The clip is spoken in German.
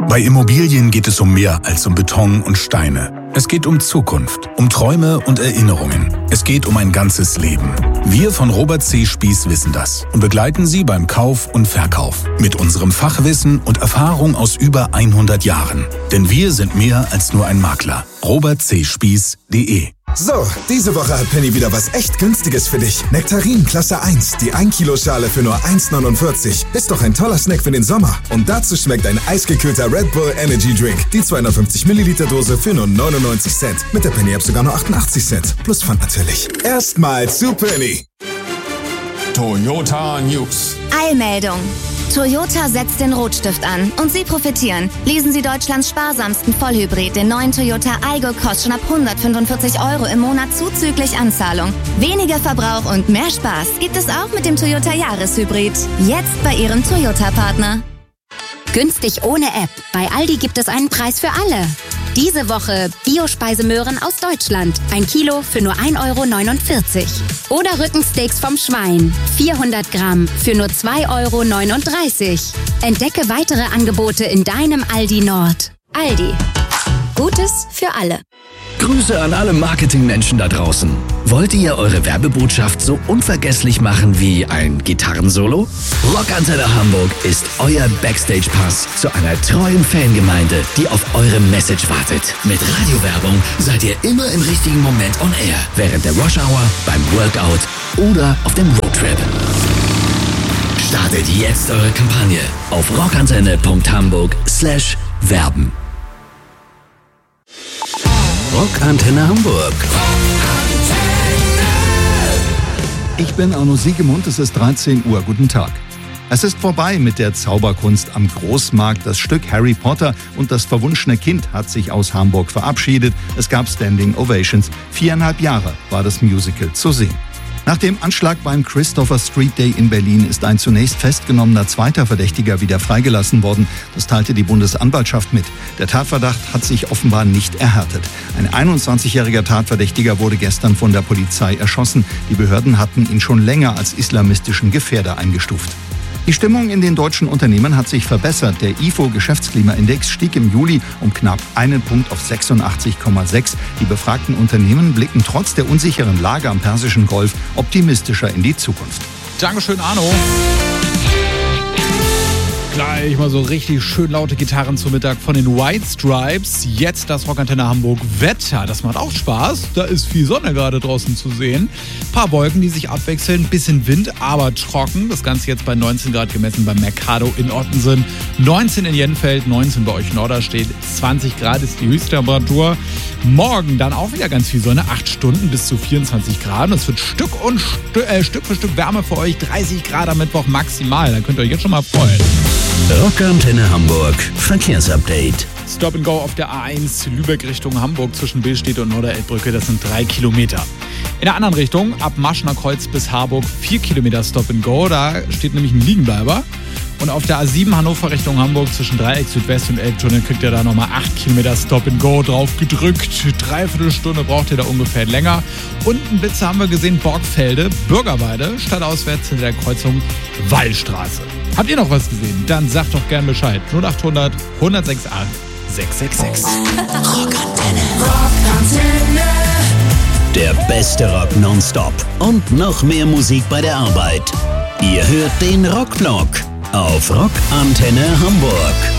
Bei Immobilien geht es um mehr als um Beton und Steine. Es geht um Zukunft, um Träume und Erinnerungen. Es geht um ein ganzes Leben. Wir von Robert C. Spieß wissen das und begleiten Sie beim Kauf und Verkauf. Mit unserem Fachwissen und Erfahrung aus über 100 Jahren. Denn wir sind mehr als nur ein Makler. robertcspieß.de. So, diese Woche hat Penny wieder was echt Günstiges für dich. Nektarin Klasse 1, die 1-Kilo-Schale für nur 1,49. Ist doch ein toller Snack für den Sommer. Und dazu schmeckt ein eisgekühlter Red Bull Energy Drink. Die 250 Milliliter Dose für nur 99 Cent. Mit der Penny-App sogar nur 88 Cent. Plus Pfand natürlich. Erstmal zu Penny. Toyota News. Eilmeldung. Toyota setzt den Rotstift an und Sie profitieren. Lesen Sie Deutschlands sparsamsten Vollhybrid, den neuen Toyota Aygo, kostet schon ab 145 € im Monat zuzüglich Anzahlung. Weniger Verbrauch und mehr Spaß gibt es auch mit dem Toyota Jahreshybrid. Jetzt bei Ihrem Toyota-Partner. Günstig ohne App. Bei Aldi gibt es einen Preis für alle. Diese Woche Biospeisemöhren aus Deutschland. 1 Kilo für nur 1,49 €. Oder Rückensteaks vom Schwein. 400 Gramm für nur 2,39 €. Entdecke weitere Angebote in deinem Aldi Nord. Aldi. Gutes für alle. Grüße an alle Marketingmenschen da draußen. Wollt ihr eure Werbebotschaft so unvergesslich machen wie ein Gitarrensolo? Rockantenne Hamburg ist euer Backstage-Pass zu einer treuen Fangemeinde, die auf eure Message wartet. Mit Radiowerbung seid ihr immer im richtigen Moment on air. Während der Rush-Hour, beim Workout oder auf dem Roadtrip. Startet jetzt eure Kampagne auf rockantenne.hamburg/werben. Rockantenne Hamburg. Ich bin Arno Siegemund, es ist 13 Uhr. Guten Tag. Es ist vorbei mit der Zauberkunst am Großmarkt. Das Stück Harry Potter und das verwunschene Kind hat sich aus Hamburg verabschiedet. Es gab Standing Ovations. 4,5 Jahre war das Musical zu sehen. Nach dem Anschlag beim Christopher Street Day in Berlin ist ein zunächst festgenommener zweiter Verdächtiger wieder freigelassen worden. Das teilte die Bundesanwaltschaft mit. Der Tatverdacht hat sich offenbar nicht erhärtet. Ein 21-jähriger Tatverdächtiger wurde gestern von der Polizei erschossen. Die Behörden hatten ihn schon länger als islamistischen Gefährder eingestuft. Die Stimmung in den deutschen Unternehmen hat sich verbessert. Der IFO-Geschäftsklimaindex stieg im Juli um knapp 1 Punkt auf 86,6. Die befragten Unternehmen blicken trotz der unsicheren Lage am Persischen Golf optimistischer in die Zukunft. Dankeschön, Arno. Gleich mal so richtig schön laute Gitarren zum Mittag von den White Stripes. Jetzt das Rockantenne Hamburg Wetter. Das macht auch Spaß. Da ist viel Sonne gerade draußen zu sehen. Paar Wolken, die sich abwechseln. Bisschen Wind, aber trocken. Das Ganze jetzt bei 19 Grad gemessen beim Mercado in Ottensen. 19 in Jenfeld, 19 bei euch in Norderstedt. 20 Grad ist die Höchsttemperatur. Morgen dann auch wieder ganz viel Sonne. 8 Stunden bis zu 24 Grad. Und es wird Stück für Stück wärmer für euch. 30 Grad am Mittwoch maximal. Da könnt ihr euch jetzt schon mal freuen. Rockantenne Hamburg Verkehrsupdate. Stop and Go auf der A1 Lübeck Richtung Hamburg zwischen Billstedt und Norderelbbrücke, das sind 3 Kilometer. In der anderen Richtung, ab Maschner Kreuz bis Harburg, 4 Kilometer Stop and Go, da steht nämlich ein Liegenbleiber. Und auf der A7 Hannover Richtung Hamburg zwischen Dreieck Südwest und Elbtunnel kriegt ihr da nochmal 8 Kilometer Stop and Go drauf gedrückt. 3/4 Stunde braucht ihr da ungefähr länger. Und einen Blitzer haben wir gesehen, Borgfelde, Bürgerweide, stadtauswärts hinter der Kreuzung Wallstraße. Habt ihr noch was gesehen? Dann sagt doch gern Bescheid. 0800 106 8 666. Rockantenne. Der beste Rock nonstop und noch mehr Musik bei der Arbeit. Ihr hört den Rockblock auf Rockantenne Hamburg.